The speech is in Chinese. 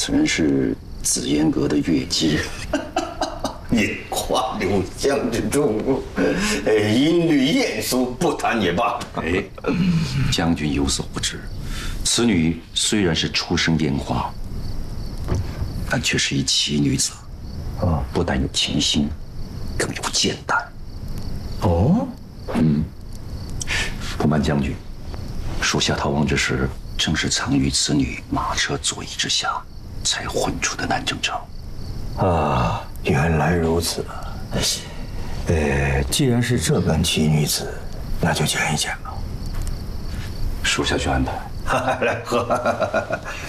此人是紫烟阁的月姬。 引花柳巷之中，音律艳俗，不谈也罢。 哎，将军有所不知，此女虽然是出身烟花，但却是一奇女子。不但有情心，更有剑胆。 哦， 不瞒将军，属下逃亡之时，正是藏于此女马车座椅之下，才混出的南征兆。 啊，原来如此。既然是这般奇女子，那就见一见吧。 属下去安排。 来喝。